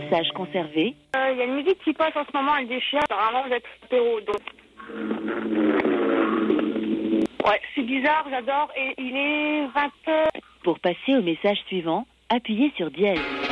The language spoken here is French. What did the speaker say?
message conservé. Il y a une musique qui passe en ce moment avec des chiens. Apparemment, vous êtes apéro, donc. Ouais, c'est bizarre, j'adore. Et il est 20h. Pour passer au message suivant, appuyez sur dièse.